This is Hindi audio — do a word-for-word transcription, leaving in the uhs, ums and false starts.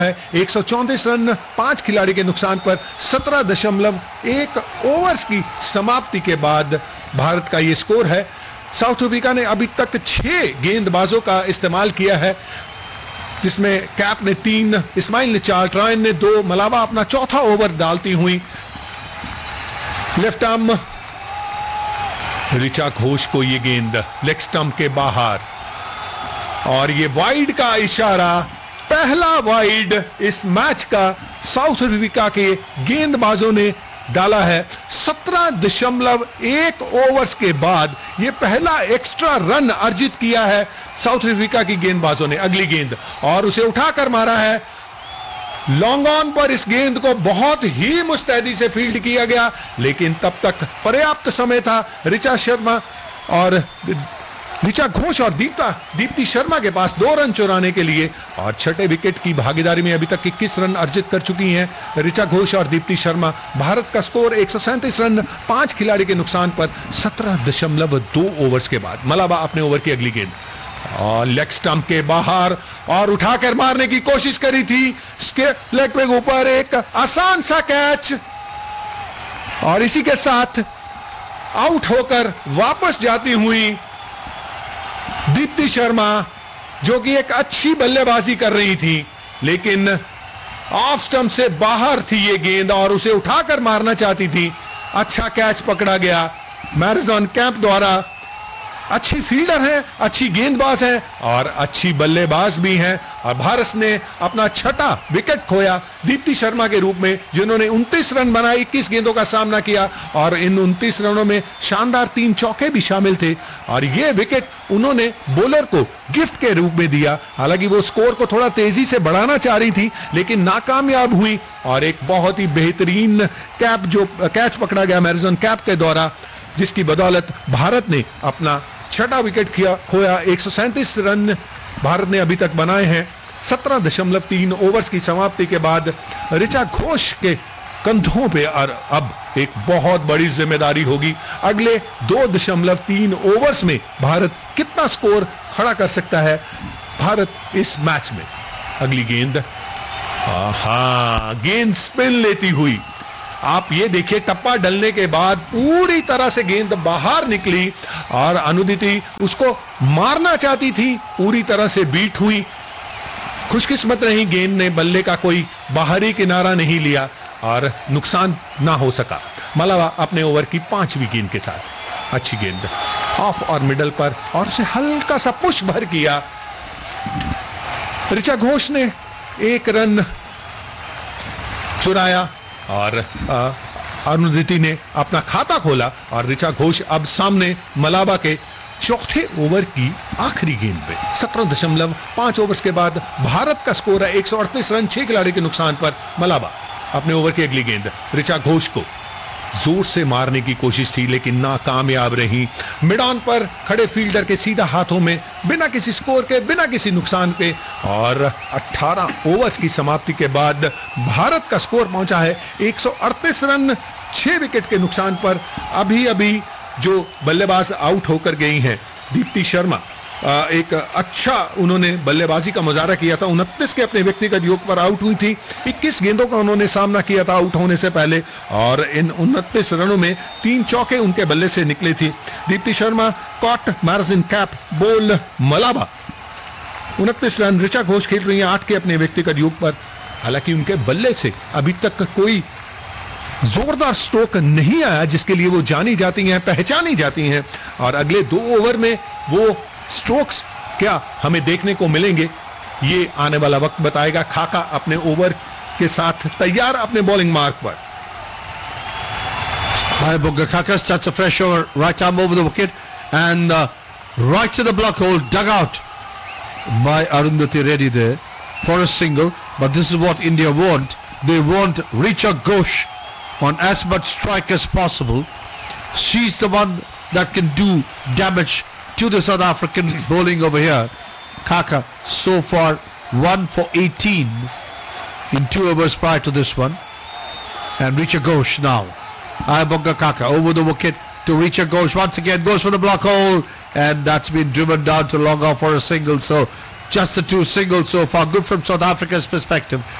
एक सौ चौंतीस रन पांच खिलाड़ी के नुकसान पर सत्रह दशमलव एक ओवर्स की समाप्ति के बाद भारत का यह स्कोर है। साउथ अफ्रीका ने अभी तक छह गेंदबाजों का इस्तेमाल किया है, जिसमें कैप ने तीन, इस्माइल ने चार, ट्रायन ने दो, मलाबा अपना चौथा ओवर डालती हुई। लेफ्ट आर्म ऋचा घोष को यह गेंद लेग स्टंप के बाहर, और ये वाइड का इशारा, पहला वाइड इस मैच का साउथ अफ्रीका के गेंदबाजों ने डाला है। सत्रह दशमलव एक ओवर्स के बाद यह पहला एक्स्ट्रा रन अर्जित किया है साउथ अफ्रीका की गेंदबाजों ने। अगली गेंद और उसे उठाकर मारा है लॉन्ग ऑन पर। इस गेंद को बहुत ही मुस्तैदी से फील्ड किया गया, लेकिन तब तक पर्याप्त समय था ऋचा शर्मा और ऋचा घोष और दीप्ता दीप्ति शर्मा के पास दो रन चुराने के लिए, और छठे विकेट की भागीदारी में अभी तक इक्कीस रन अर्जित कर चुकी हैं ऋचा घोष और दीप्ति शर्मा। भारत का स्कोर एक सौ सैंतीस रन पांच खिलाड़ी के नुकसान पर सत्रह दशमलव दो ओवर्स के बाद। मलाबा अपने ओवर की अगली गेंद और लेग स्टंप के बाहर और उठाकर मारने की कोशिश करी थी, लेग के ऊपर एक आसान सा कैच, और इसी के साथ आउट होकर वापस जाती हुई दीप्ति शर्मा, जो कि एक अच्छी बल्लेबाजी कर रही थी, लेकिन ऑफ स्टंप से बाहर थी ये गेंद और उसे उठाकर मारना चाहती थी। अच्छा कैच पकड़ा गया मैरिसन कैप द्वारा। अच्छी फील्डर है, अच्छी गेंदबाज है और अच्छी बल्लेबाज भी हैं, और भारत ने अपना छठा विकेट खोया दीप्ति शर्मा के रूप में, जिन्होंने उनतीस रन बनाए, इक्कीस गेंदों का सामना किया, और इन उनतीस रनों में शानदार तीन चौके भी शामिल थे, और यह विकेट उन्होंने बॉलर को गिफ्ट के रूप में दिया। हालांकि वो स्कोर को थोड़ा तेजी से बढ़ाना चाह रही थी, लेकिन नाकामयाब हुई, और एक बहुत ही बेहतरीन कैप जो कैच पकड़ा गया मैरिसन कैप के द्वारा, जिसकी बदौलत भारत ने अपना छठा विकेट किया खोया। एक सौ सैंतीस रन भारत ने अभी तक बनाए हैं सत्रह दशमलव तीन ओवर्स की समाप्ति के बाद। ऋचा घोष के कंधों पे और अब एक बहुत बड़ी जिम्मेदारी होगी। अगले दो दशमलव तीन ओवर्स में भारत कितना स्कोर खड़ा कर सकता है भारत इस मैच में। अगली गेंद, आहा, गेंद स्पिन लेती हुई, आप ये देखिए टप्पा डलने के बाद पूरी तरह से गेंद बाहर निकली, और अनुदिति उसको मारना चाहती थी, पूरी तरह से बीट हुई। खुशकिस्मत रही, गेंद ने बल्ले का कोई बाहरी किनारा नहीं लिया और नुकसान ना हो सका। मलावा अपने ओवर की पांचवी गेंद के साथ अच्छी गेंद ऑफ और मिडल पर, और उसे हल्का सा पुश भर किया। ऋचा घोष ने एक रन चुराया और अनुदिति ने अपना खाता खोला, और ऋचा घोष अब सामने मलाबा के चौथे ओवर की आखिरी गेंद पे। सत्रह दशमलव पांच ओवर्स के बाद भारत का स्कोर है एक सौ अड़तीस रन छह खिलाड़ी के नुकसान पर। मलाबा अपने ओवर की अगली गेंद, ऋचा घोष को जोर से मारने की कोशिश थी, लेकिन नाकामयाब रही। मिड ऑन पर खड़े फील्डर के सीधा हाथों में, बिना किसी स्कोर के, बिना किसी नुकसान के, और अठारह ओवर्स की समाप्ति के बाद भारत का स्कोर पहुंचा है एक सौ अड़तीस रन छह विकेट के नुकसान पर। अभी अभी जो बल्लेबाज आउट होकर गई हैं, दीप्ति शर्मा, एक अच्छा उन्होंने बल्लेबाजी का मुजाहरा किया था, उनतीस के अपने व्यक्तिगत योग पर आउट हुई थी। इक्कीस गेंदों का उन्होंने सामना किया था आउट होने से पहले, और इन उनतीस रनों में तीन चौके उनके बल्ले से निकले थी। दीप्ति शर्मा कॉट मैरिसन कैप बोल मलाबा, उनतीस रन। ऋचा घोष खेल रही हैं आठ के अपने व्यक्तिगत योग पर। हालांकि उनके बल्ले से अभी तक कोई जोरदार स्ट्रोक नहीं आया जिसके लिए वो जानी जाती हैं, पहचानी जाती हैं, और अगले दो ओवर में वो स्ट्रोक्स क्या हमें देखने को मिलेंगे, ये आने वाला वक्त बताएगा। खाका अपने ओवर के साथ तैयार अपने बॉलिंग मार्क पर। Ayabonga Khaka starts a fresh over, right arm over the wicket, and uh, right to the block hole, dug out by Arundhati Reddy there for a single. But this is what India want. They want Richa Ghosh on as much strike as possible. She's the one that can do damage to the South African bowling over here. Khaka so far one for eighteen in two overs prior to this one. And Richa Ghosh now. Ayabonga Khaka over the wicket to Richa Ghosh once again, goes for the block hole, and that's been driven down to long off for a single. So Just the two singles so far. Good from South Africa's perspective.